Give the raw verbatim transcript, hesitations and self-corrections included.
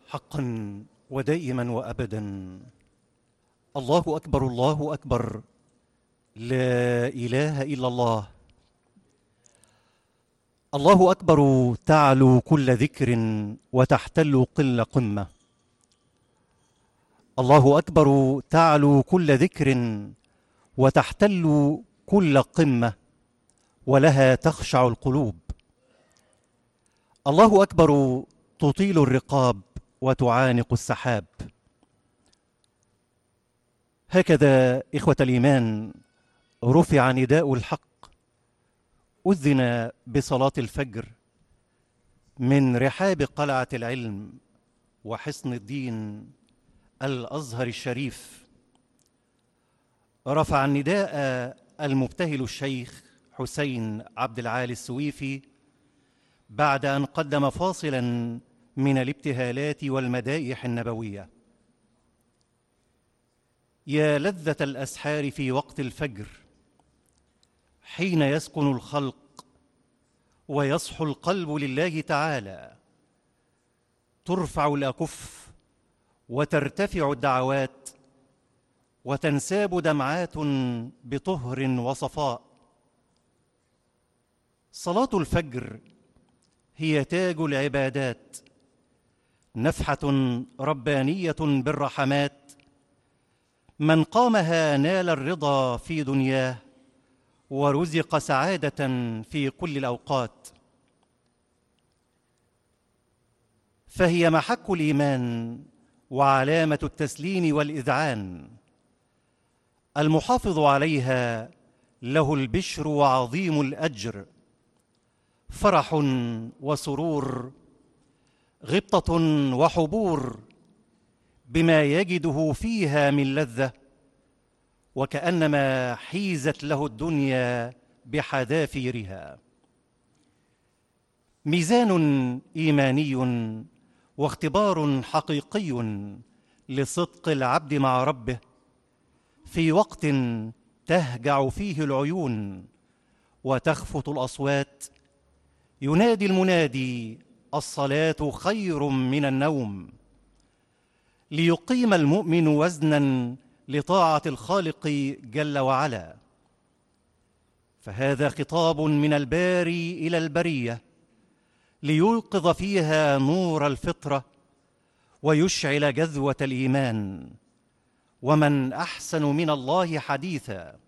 حقا ودائما وابدا. الله اكبر، الله اكبر، لا اله الا الله. الله اكبر تعلو كل ذكر وتحتل كل قمه. الله اكبر تعلو كل ذكر وتحتل كل قمه، ولها تخشع القلوب. الله اكبر تطيل الرقاب وتعانق السحاب. هكذا إخوة الإيمان رفع نداء الحق، أذن بصلاة الفجر من رحاب قلعة العلم وحصن الدين الأزهر الشريف. رفع النداء المبتهل الشيخ حسين عبد العالي السويفي بعد أن قدم فاصلا من الابتهالات والمدائح النبوية. يا لذة الأسحار في وقت الفجر، حين يسكن الخلق ويصحو القلب لله تعالى، ترفع الأكف وترتفع الدعوات وتنساب دمعات بطهر وصفاء. صلاة الفجر هي تاج العبادات، نفحة ربانية بالرحمات. من قامها نال الرضا في دنياه ورزق سعادة في كل الأوقات. فهي محك الإيمان وعلامة التسليم والإذعان. المحافظ عليها له البشر وعظيم الأجر، فرح وسرور، غبطة وحبور بما يجده فيها من لذة، وكأنما حيزت له الدنيا بحذافيرها. ميزان إيماني واختبار حقيقي لصدق العبد مع ربه في وقت تهجع فيه العيون وتخفت الأصوات. ينادي المنادي: الصلاة خير من النوم، ليقيم المؤمن وزنا لطاعة الخالق جل وعلا. فهذا خطاب من الباري إلى البرية، ليوقظ فيها نور الفطرة ويشعل جذوة الإيمان. ومن أحسن من الله حديثا،